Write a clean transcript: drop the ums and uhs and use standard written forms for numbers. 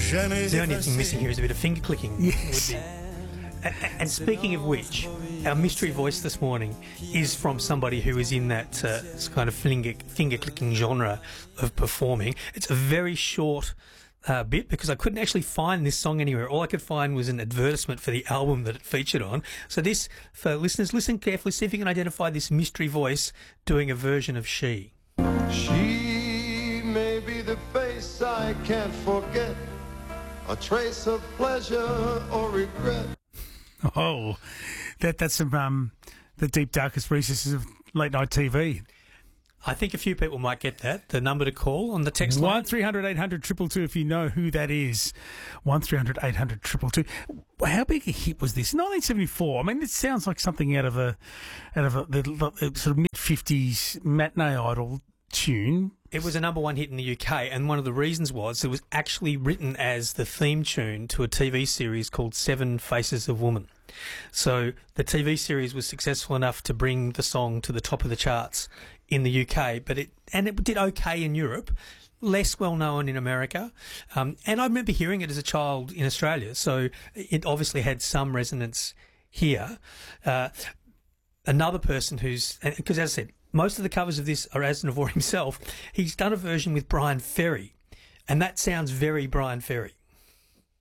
The only thing missing here is a bit of finger clicking. Yes. And speaking of which, our mystery voice this morning is from somebody who is in that kind of finger clicking genre of performing. It's a very short bit because I couldn't actually find this song anywhere. All I could find was an advertisement for the album that it featured on. So this, for listeners, listen carefully, see if you can identify this mystery voice doing a version of She. She may be the face I can't forget, a trace of pleasure or regret. Oh, that's some the deep darkest recesses of late night TV. I think a few people might get that. The number to call on the text line. 1300 800 222 if you know who that is. 1300 800 222. How big a hit was this? 1974. I mean, it sounds like something out of the sort of mid-50s matinee idol tune. It was a number one hit in the UK, and one of the reasons was it was actually written as the theme tune to a TV series called Seven Faces of Woman. So the TV series was successful enough to bring the song to the top of the charts in the UK, but it did okay in Europe, less well known in America. And I remember hearing it as a child in Australia, so it obviously had some resonance here. Another person because as I said, most of the covers of this are Aznavour himself. He's done a version with Brian Ferry, and that sounds very Brian Ferry.